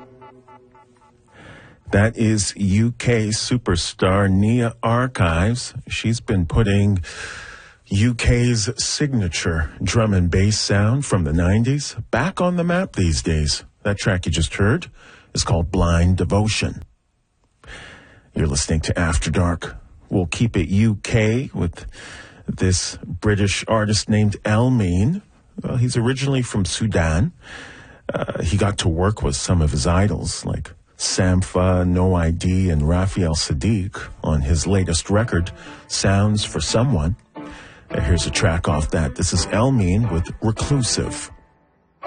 That is UK superstar Nia Archives. She's been putting UK's signature drum and bass sound from the 90s back on the map these days. That track you just heard is called Blind Devotion. You're listening to After Dark. We'll keep it UK with this British artist named Elmeen. Well, he's originally from Sudan. He got to work with some of his idols like Sampha, No ID, and Raphael Sadiq on his latest record, Sounds for Someone. Here's a track off that. This is Elmeen with Reclusive.